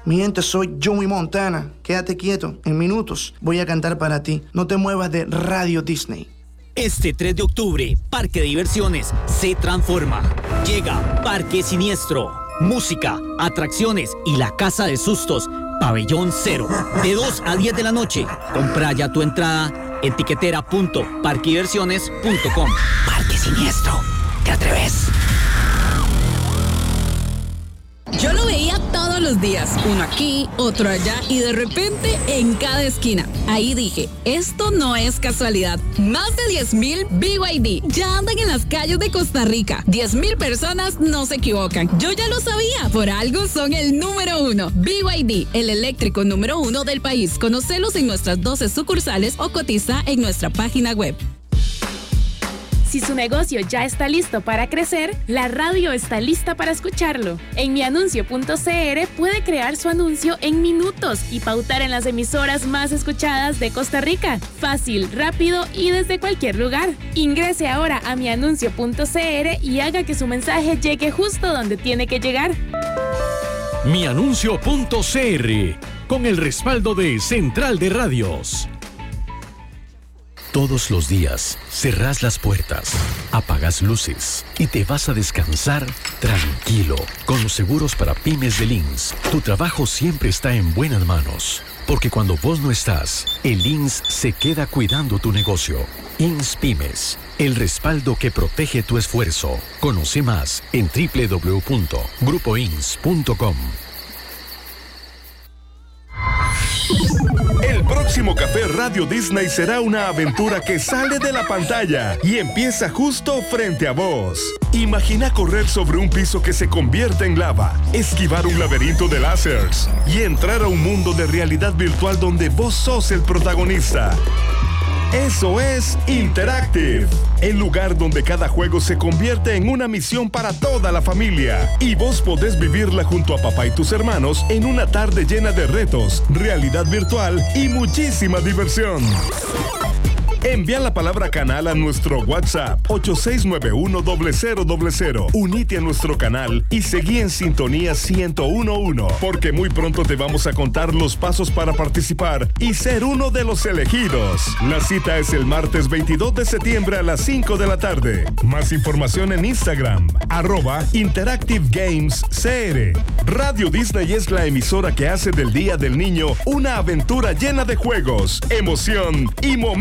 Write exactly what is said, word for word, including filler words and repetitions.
Mi gente, soy Joey Montana. Quédate quieto, en minutos voy a cantar para ti. No te muevas de Radio Disney. Este tres de octubre, Parque de Diversiones se transforma. Llega Parque Siniestro. Música, atracciones y la Casa de Sustos, Pabellón Cero. De dos a diez de la noche. Compra ya tu entrada en tiquetera punto parque diversiones punto com. Parque Siniestro. ¿Te atreves? Yo lo veía todos los días, uno aquí, otro allá y de repente en cada esquina. Ahí dije, esto no es casualidad. Más de diez mil B Y D ya andan en las calles de Costa Rica. diez mil personas no se equivocan. Yo ya lo sabía, por algo son el número uno. B Y D, el eléctrico número uno del país. Conocelos en nuestras doce sucursales o cotiza en nuestra página web. Si su negocio ya está listo para crecer, la radio está lista para escucharlo. En mianuncio punto c r puede crear su anuncio en minutos y pautar en las emisoras más escuchadas de Costa Rica. Fácil, rápido y desde cualquier lugar. Ingrese ahora a mianuncio punto c r y haga que su mensaje llegue justo donde tiene que llegar. mianuncio punto c r, con el respaldo de Central de Radios. Todos los días cerrás las puertas, apagas luces y te vas a descansar tranquilo. Con los seguros para pymes de Lins, tu trabajo siempre está en buenas manos. Porque cuando vos no estás, el Lins se queda cuidando tu negocio. Ins Pymes, el respaldo que protege tu esfuerzo. Conoce más en doble u doble u doble u punto grupo ins punto com. El próximo Café Radio Disney será una aventura que sale de la pantalla y empieza justo frente a vos. Imagina correr sobre un piso que se convierte en lava, esquivar un laberinto de láseres y entrar a un mundo de realidad virtual donde vos sos el protagonista. Eso es Interactive, el lugar donde cada juego se convierte en una misión para toda la familia. Y vos podés vivirla junto a papá y tus hermanos en una tarde llena de retos, realidad virtual y muchísima diversión. Envía la palabra canal a nuestro WhatsApp ocho seis nueve uno cero cero cero cero. Unite a nuestro canal y seguí en sintonía ciento uno punto uno, porque muy pronto te vamos a contar los pasos para participar y ser uno de los elegidos. La cita es el martes veintidós de septiembre a las cinco de la tarde. Más información en Instagram, arroba Interactive Games C R. Radio Disney es la emisora que hace del Día del Niño una aventura llena de juegos, emoción y momentos